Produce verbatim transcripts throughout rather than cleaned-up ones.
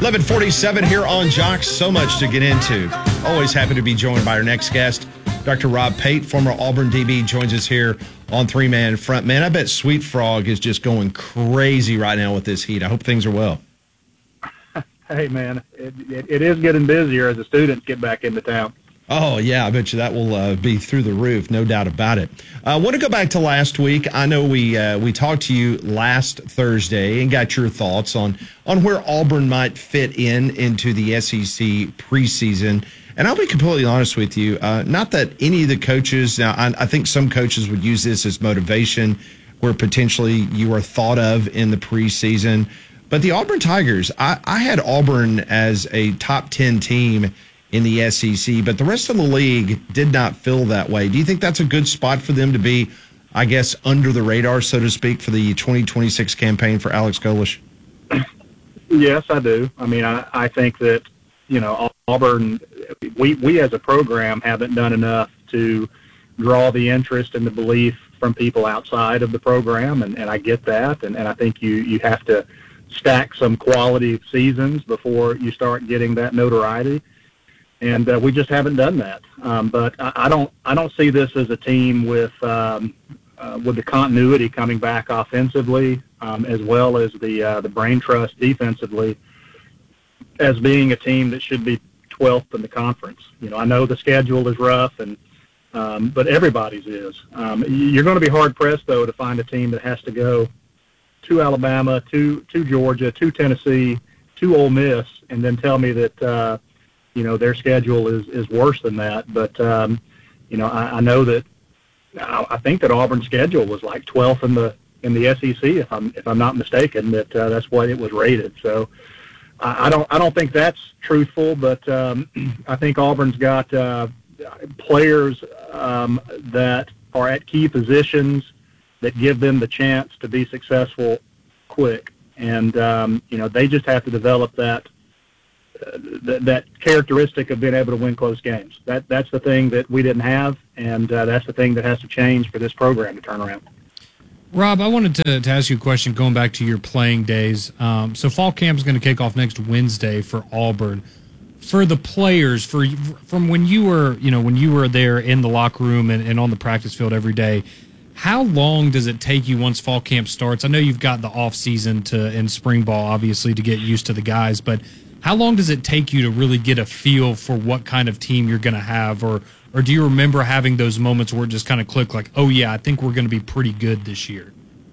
eleven forty-seven here on Jocks. So much to get into. Always happy to be joined by our next guest, Doctor Rob Pate, former Auburn D B, joins us here on Three Man Front. Man, I bet Sweet Frog is just going crazy right now with this heat. I hope things are well. Hey, man, it, it, it is getting busier as the students get back into town. Oh, yeah, I bet you that will uh, be through the roof, no doubt about it. I uh, want to go back to last week. I know we uh, we talked to you last Thursday and got your thoughts on, on where Auburn might fit in into the S E C preseason. And I'll be completely honest with you, uh, not that any of the coaches, now I, I think some coaches would use this as motivation where potentially you are thought of in the preseason. But the Auburn Tigers, I, I had Auburn as a top ten team in the S E C, but the rest of the league did not feel that way. Do you think that's a good spot for them to be, I guess, under the radar, so to speak, for the twenty twenty-six campaign for Alex Golesh? Yes, I do. I mean, I, I think that, you know, Auburn, we, we as a program haven't done enough to draw the interest and the belief from people outside of the program, and, and I get that, and, and I think you, you have to stack some quality seasons before you start getting that notoriety. And uh, we just haven't done that. Um, but I, I don't I don't see this as a team with um, uh, with the continuity coming back offensively, um, as well as the uh, the brain trust defensively, as being a team that should be twelfth in the conference. You know, I know the schedule is rough, and um, but everybody's is. Um, you're going to be hard pressed though to find a team that has to go to Alabama, to to Georgia, to Tennessee, to Ole Miss, and then tell me that. Uh, You know, their schedule is, is worse than that. But, um, you know, I, I know that I, I think that Auburn's schedule was like twelfth in the in the S E C, if I'm if I'm not mistaken. That uh, that's what it was rated. So I, I don't I don't think that's truthful. But um, I think Auburn's got uh, players um, that are at key positions that give them the chance to be successful quick. And um, you know, they just have to develop that. Uh, th- that characteristic of being able to win close games. That that's the thing that we didn't have, and uh, that's the thing that has to change for this program to turn around. Rob, I wanted to, to ask you a question going back to your playing days. Um, so fall camp is going to kick off next Wednesday for Auburn. For the players, for from when you were, you know, when you were there in the locker room and, and on the practice field every day, how long does it take you once fall camp starts? I know you've got the off season to and spring ball, obviously, to get used to the guys, but how long does it take you to really get a feel for what kind of team you're going to have? Or or do you remember having those moments where it just kind of clicked like, oh, yeah, I think we're going to be pretty good this year?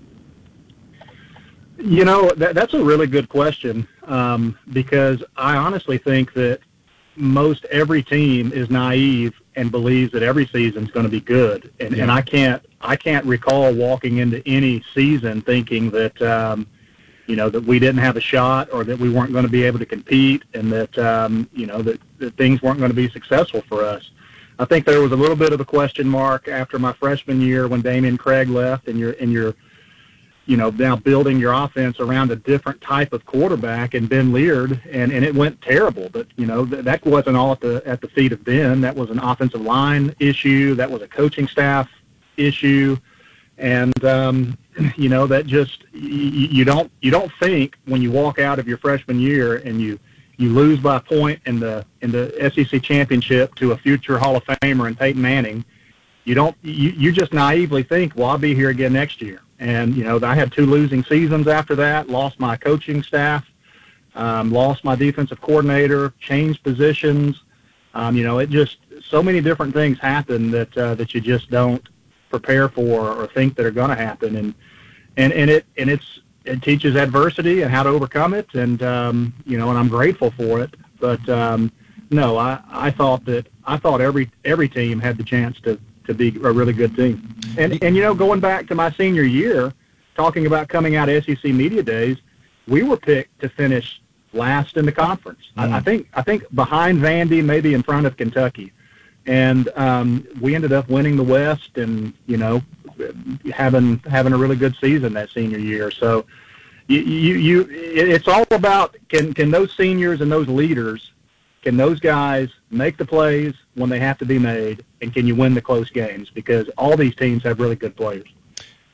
You know, that, that's a really good question um, because I honestly think that most every team is naive and believes that every season is going to be good. And, yeah. and I can't I can't recall walking into any season thinking that um, – you know, that we didn't have a shot or that we weren't going to be able to compete and that, um, you know, that, that things weren't going to be successful for us. I think there was a little bit of a question mark after my freshman year when Damian Craig left and you're, and you're, you know, now building your offense around a different type of quarterback and Ben Leard, and, and it went terrible. But, you know, th- that wasn't all at the at the feet of Ben. That was an offensive line issue. That was a coaching staff issue. And, um, you know, that just you, you don't you don't think when you walk out of your freshman year and you, you lose by a point in the in the S E C championship to a future Hall of Famer in Peyton Manning, you don't you, you just naively think, well, I'll be here again next year. And, you know, I had two losing seasons after that, lost my coaching staff, um, lost my defensive coordinator, changed positions. Um, you know, it just so many different things happen that uh, that you just don't prepare for or think that are going to happen, and and and it and it's it teaches adversity and how to overcome it, and um, you know, and I'm grateful for it. But um, no, I, I thought that I thought every every team had the chance to, to be a really good team, and and you know, going back to my senior year, talking about coming out of S E C media days, we were picked to finish last in the conference. Mm. I, I think I think behind Vandy, maybe in front of Kentucky. And um, we ended up winning the West, and you know, having having a really good season that senior year. So, you you, you it's all about can can those seniors and those leaders, can those guys make the plays when they have to be made, and can you win the close games? Because all these teams have really good players.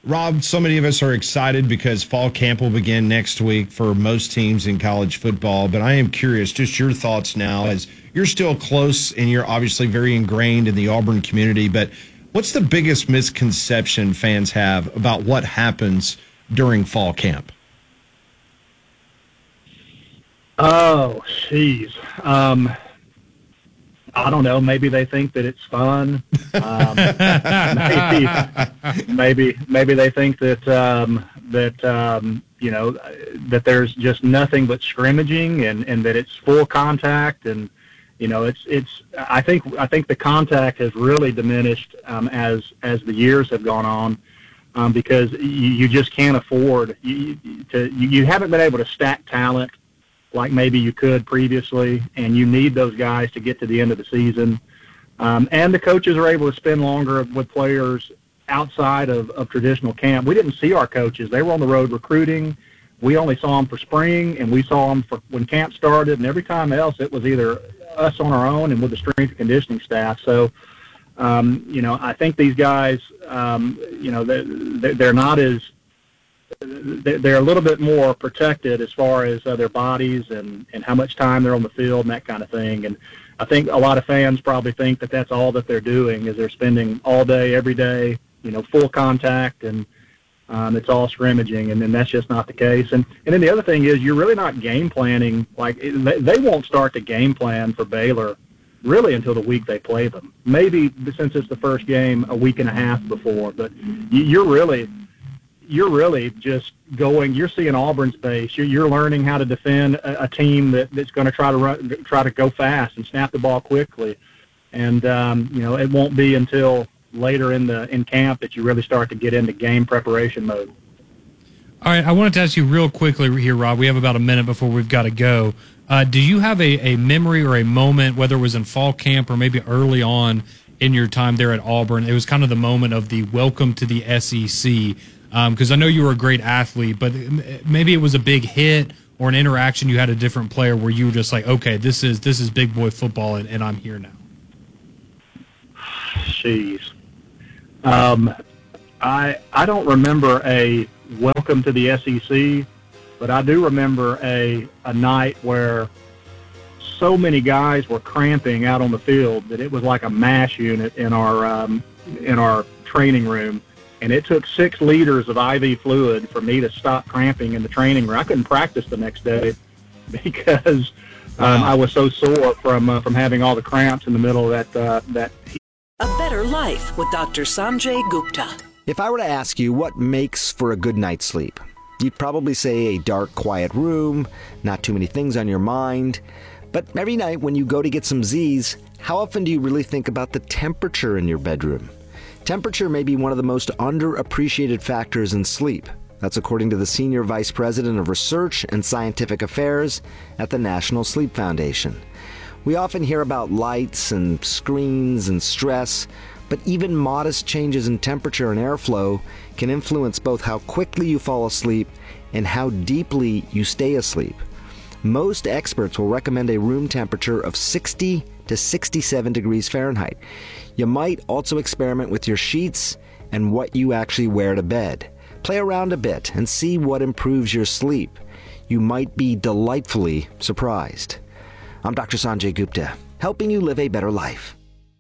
Rob, so many of us are excited because fall camp will begin next week for most teams in college football. But I am curious, just your thoughts now, as you're still close and you're obviously very ingrained in the Auburn community. But what's the biggest misconception fans have about what happens during fall camp? Oh, geez. Um, I don't know. Maybe they think that it's fun. Um, maybe, maybe, maybe they think that um, that um, you know that there's just nothing but scrimmaging, and, and that it's full contact, and you know it's it's. I think I think the contact has really diminished um, as as the years have gone on, um, because you, you just can't afford you, to. You, you haven't been able to stack talent like maybe you could previously, and you need those guys to get to the end of the season. Um, and the coaches are able to spend longer with players outside of, of traditional camp. We didn't see our coaches. They were on the road recruiting. We only saw them for spring, and we saw them for when camp started, and every time else it was either us on our own and with the strength and conditioning staff. So, um, you know, I think these guys, um, you know, they're, they're not as they're a little bit more protected as far as uh, their bodies and, and how much time they're on the field and that kind of thing. And I think a lot of fans probably think that that's all that they're doing is they're spending all day, every day, you know, full contact, and um, it's all scrimmaging. And then that's just not the case. And, and then the other thing is you're really not game planning. Like they, they won't start the game plan for Baylor really until the week they play them. Maybe since it's the first game a week and a half before, but you're really – you're really just going, you're seeing Auburn's base. You're, you're learning how to defend a, a team that, that's going to try to run, try to go fast and snap the ball quickly. And, um, you know, it won't be until later in the in camp that you really start to get into game preparation mode. All right, I wanted to ask you real quickly here, Rob. We have about a minute before we've got to go. Uh, do you have a, a memory or a moment, whether it was in fall camp or maybe early on in your time there at Auburn, it was kind of the moment of the welcome to the S E C? Because um, I know you were a great athlete, but maybe it was a big hit or an interaction you had a different player where you were just like, okay, this is this is big boy football, and, and I'm here now. Jeez, um, I I don't remember a welcome to the S E C, but I do remember a a night where so many guys were cramping out on the field that it was like a MASH unit in our um, in our training room. And it took six liters of I V fluid for me to stop cramping in the training room. I couldn't practice the next day because um, wow. I was so sore from uh, from having all the cramps in the middle of that uh, that. A Better Life with Doctor Sanjay Gupta. If I were to ask you what makes for a good night's sleep, you'd probably say a dark, quiet room, not too many things on your mind. But every night when you go to get some Z's, how often do you really think about the temperature in your bedroom? Temperature may be one of the most underappreciated factors in sleep. That's according to the Senior Vice President of Research and Scientific Affairs at the National Sleep Foundation. We often hear about lights and screens and stress, but even modest changes in temperature and airflow can influence both how quickly you fall asleep and how deeply you stay asleep. Most experts will recommend a room temperature of sixty to sixty-seven degrees Fahrenheit. You might also experiment with your sheets and what you actually wear to bed. Play around a bit and see what improves your sleep. You might be delightfully surprised. I'm Doctor Sanjay Gupta, helping you live a better life.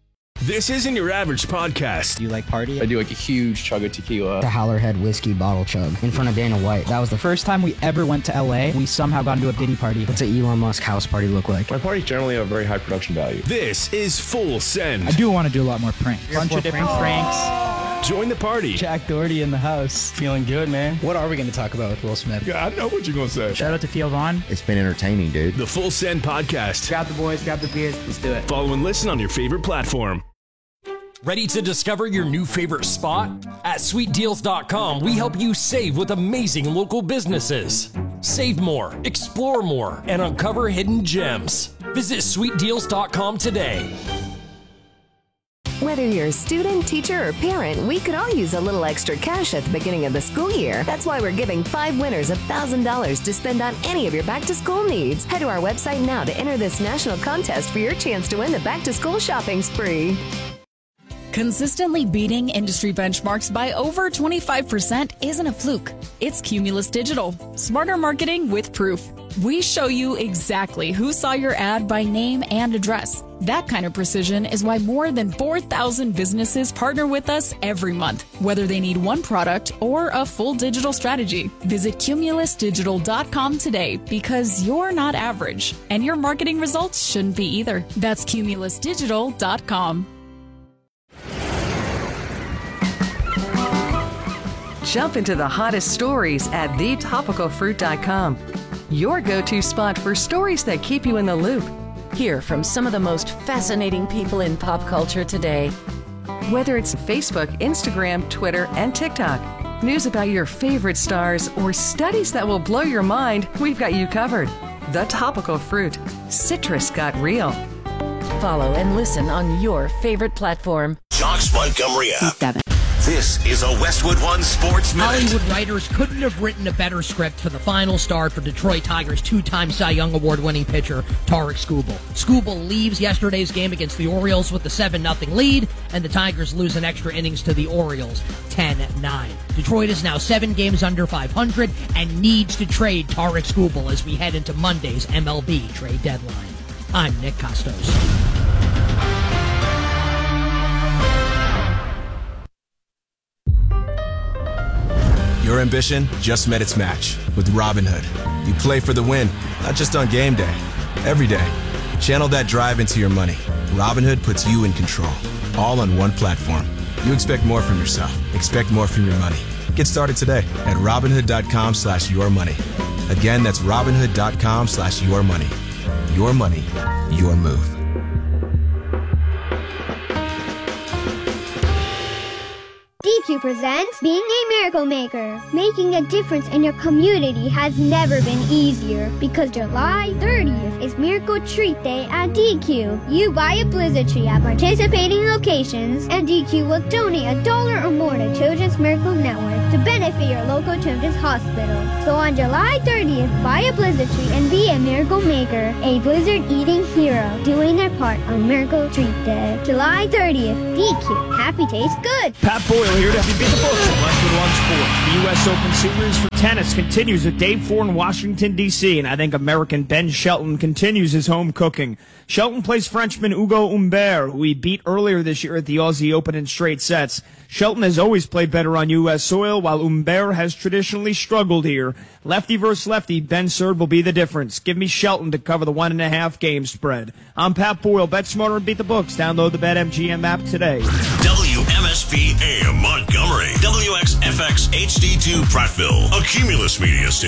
This isn't your average podcast. Do you like party? I do like a huge chug of tequila. The Howlerhead whiskey bottle chug in front of Dana White. That was the first time we ever went to L A. We somehow got into a Diddy party. What's an Elon Musk house party look like? My parties generally have very high production value. This is Full Send. I do want to do a lot more pranks. A bunch of different pranks. Join the party. Jack Doherty in the house. Feeling good, man. What are we going to talk about with Will Smith? Yeah, I know what you're going to say. Shout out to Theo Vaughn. It's been entertaining, dude. The Full Send Podcast. Grab the boys, grab the beers. Let's do it. Follow and listen on your favorite platform. Ready to discover your new favorite spot? At sweet deals dot com, we help you save with amazing local businesses. Save more, explore more, and uncover hidden gems. Visit sweet deals dot com today. Whether you're a student, teacher, or parent, we could all use a little extra cash at the beginning of the school year. That's why we're giving five winners one thousand dollars to spend on any of your back-to-school needs. Head to our website now to enter this national contest for your chance to win the back-to-school shopping spree. Consistently beating industry benchmarks by over twenty-five percent isn't a fluke. It's Cumulus Digital. Smarter marketing with proof. We show you exactly who saw your ad by name and address. That kind of precision is why more than four thousand businesses partner with us every month, whether they need one product or a full digital strategy. Visit cumulus digital dot com today because you're not average, and your marketing results shouldn't be either. That's cumulus digital dot com. Jump into the hottest stories at the topical fruit dot com. Your go-to spot for stories that keep you in the loop. Hear from some of the most fascinating people in pop culture today. Whether it's Facebook, Instagram, Twitter, and TikTok, news about your favorite stars, or studies that will blow your mind, we've got you covered. The Topical Fruit. Citrus got real. Follow and listen on your favorite platform. Jocks Montgomery app. This is a Westwood One Sports Minute. Hollywood writers couldn't have written a better script for the final start for Detroit Tigers two-time Cy Young Award-winning pitcher Tarik Skubal. Skubal leaves yesterday's game against the Orioles with the seven nothing lead, and the Tigers lose an extra innings to the Orioles, ten nine. Detroit is now seven games under five hundred and needs to trade Tarik Skubal as we head into Monday's M L B trade deadline. I'm Nick Costos. Your ambition just met its match with Robinhood. You play for the win, not just on game day, every day. Channel that drive into your money. Robinhood puts you in control, all on one platform. You expect more from yourself. Expect more from your money. Get started today at Robinhood.com slash your money. Again, that's Robinhood.com slash your money. Your money, your move. D Q presents Being a Miracle Maker. Making a difference in your community has never been easier because July thirtieth is Miracle Treat Day at D Q. You buy a Blizzard tree at participating locations and D Q will donate a dollar or more to Children's Miracle Network to benefit your local children's hospital. So on July thirtieth, buy a Blizzard tree and be a Miracle Maker, a Blizzard eating hero, doing their part on Miracle Treat Day. July thirtieth, D Q. Happy tastes good. Pat Boyle here to help you beat the books at Westwood One Sports. The U S Open Series for tennis continues with day four in Washington, D C, and I think American Ben Shelton continues his home cooking. Shelton plays Frenchman Hugo Humbert, who he beat earlier this year at the Aussie Open in straight sets. Shelton has always played better on U S soil, while Humbert has traditionally struggled here. Lefty versus lefty, Ben Surd will be the difference. Give me Shelton to cover the one and a half game spread. I'm Pat Boyle. Bet smarter and beat the books. Download the BetMGM app today. W M S P A M Montgomery. W X F X H D two Prattville. A Cumulus Media Station.